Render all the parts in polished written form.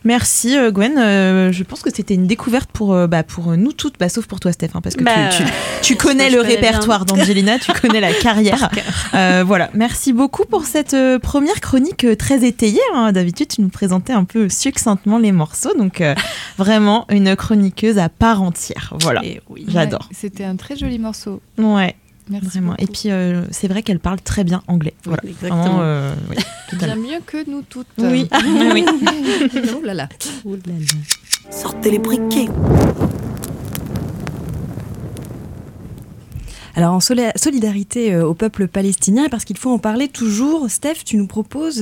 Merci Gwen, je pense que c'était une découverte pour nous toutes, sauf pour toi Steph, parce que tu connais le répertoire d'Angelina, tu connais la carrière. Voilà, merci beaucoup pour cette première chronique très étayée. D'habitude, tu nous présentais un peu succinctement les morceaux, donc vraiment une chroniqueuse à part entière. Voilà, j'adore. Ouais, c'était un très joli morceau. Ouais. Merci vraiment. beaucoup. Et puis c'est vrai qu'elle parle très bien anglais. Voilà, exactement. Bien mieux que nous toutes. Oui. Oui. Oh là là. Sortez les briquets. Alors en solidarité au peuple palestinien, parce qu'il faut en parler toujours, Steph, tu nous proposes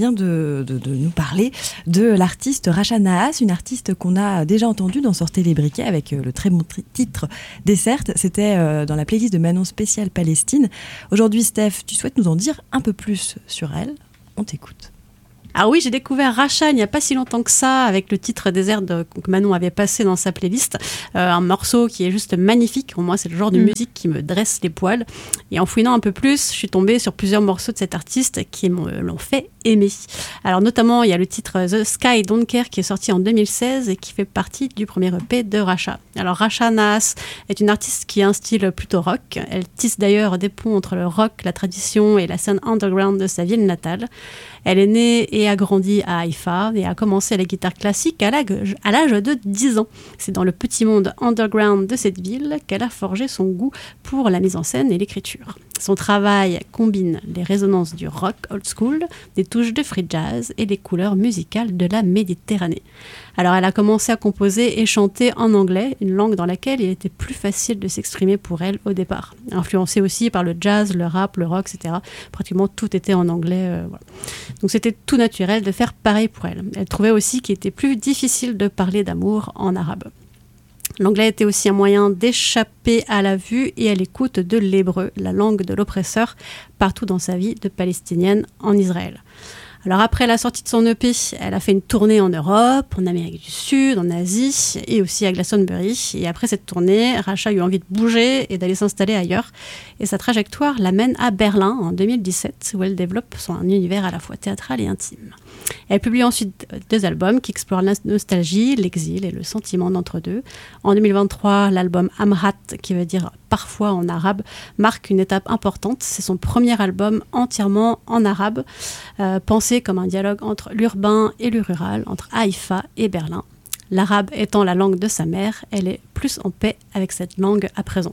de nous parler de l'artiste Rasha Nahas, une artiste qu'on a déjà entendue dans Sortez les briquets avec le très bon titre Dessert. C'était dans la playlist de Manon spéciale Palestine. Aujourd'hui, Steph, tu souhaites nous en dire un peu plus sur elle ? On t'écoute. Ah oui, j'ai découvert Rasha il n'y a pas si longtemps que ça, avec le titre Désert que Manon avait passé dans sa playlist. Un morceau qui est juste magnifique. Pour moi, c'est le genre de musique qui me dresse les poils. Et en fouinant un peu plus, je suis tombée sur plusieurs morceaux de cet artiste qui l'ont fait aimer. Alors notamment, il y a le titre The Sky Don't Care qui est sorti en 2016 et qui fait partie du premier EP de Rasha. Alors Rasha Nahas est une artiste qui a un style plutôt rock. Elle tisse d'ailleurs des ponts entre le rock, la tradition et la scène underground de sa ville natale. Elle est née et a grandi à Haïfa et a commencé la guitare classique à l'âge de 10 ans. C'est dans le petit monde underground de cette ville qu'elle a forgé son goût pour la mise en scène et l'écriture. Son travail combine les résonances du rock old school, des touches de free jazz et les couleurs musicales de la Méditerranée. Alors elle a commencé à composer et chanter en anglais, une langue dans laquelle il était plus facile de s'exprimer pour elle au départ. Influencée aussi par le jazz, le rap, le rock, etc. Pratiquement tout était en anglais. Voilà. Donc c'était tout naturel de faire pareil pour elle. Elle trouvait aussi qu'il était plus difficile de parler d'amour en arabe. L'anglais était aussi un moyen d'échapper à la vue et à l'écoute de l'hébreu, la langue de l'oppresseur, partout dans sa vie de palestinienne en Israël. Alors après la sortie de son EP, elle a fait une tournée en Europe, en Amérique du Sud, en Asie et aussi à Glastonbury. Et après cette tournée, Rasha a eu envie de bouger et d'aller s'installer ailleurs. Et sa trajectoire l'amène à Berlin en 2017, où elle développe son univers à la fois théâtral et intime. Elle publie ensuite 2 albums qui explorent la nostalgie, l'exil et le sentiment d'entre-deux. En 2023, l'album Amrat, qui veut dire parfois en arabe, marque une étape importante. C'est son premier album entièrement en arabe, pensé comme un dialogue entre l'urbain et le rural, entre Haïfa et Berlin. L'arabe étant la langue de sa mère, elle est plus en paix avec cette langue à présent.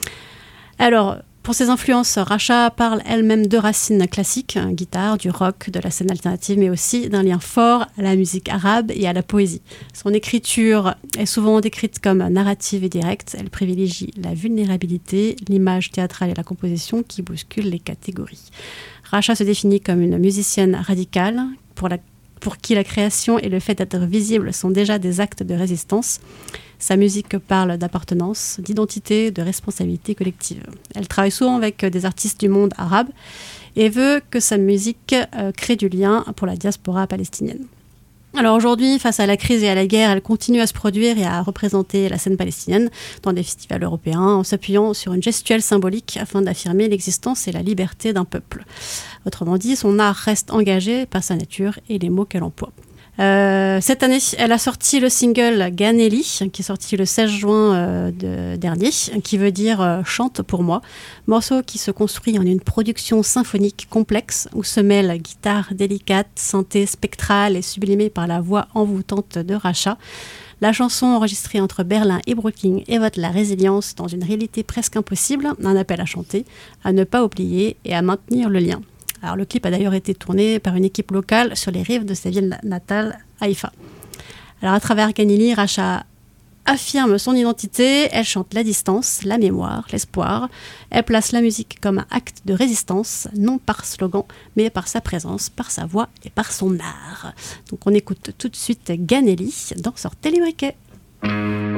Alors, pour ses influences, Rasha parle elle-même de racines classiques, guitare, du rock, de la scène alternative, mais aussi d'un lien fort à la musique arabe et à la poésie. Son écriture est souvent décrite comme narrative et directe. Elle privilégie la vulnérabilité, l'image théâtrale et la composition qui bousculent les catégories. Rasha se définit comme une musicienne radicale pour qui la création et le fait d'être visible sont déjà des actes de résistance. Sa musique parle d'appartenance, d'identité, de responsabilité collective. Elle travaille souvent avec des artistes du monde arabe et veut que sa musique crée du lien pour la diaspora palestinienne. Alors aujourd'hui, face à la crise et à la guerre, elle continue à se produire et à représenter la scène palestinienne dans des festivals européens en s'appuyant sur une gestuelle symbolique afin d'affirmer l'existence et la liberté d'un peuple. Autrement dit, son art reste engagé par sa nature et les mots qu'elle emploie. Cette année, elle a sorti le single Ganeli, qui est sorti le 16 juin dernier, qui veut dire « Chante pour moi », morceau qui se construit en une production symphonique complexe où se mêlent guitare délicate, synthé spectrale et sublimée par la voix envoûtante de Rasha. La chanson enregistrée entre Berlin et Brooklyn évoque la résilience dans une réalité presque impossible, un appel à chanter, à ne pas oublier et à maintenir le lien. Alors, le clip a d'ailleurs été tourné par une équipe locale sur les rives de sa ville natale, Haïfa. Alors, à travers Ganeli, Rasha affirme son identité, elle chante la distance, la mémoire, l'espoir. Elle place la musique comme un acte de résistance, non par slogan, mais par sa présence, par sa voix et par son art. Donc, on écoute tout de suite Ganeli dans Sortez les briquets.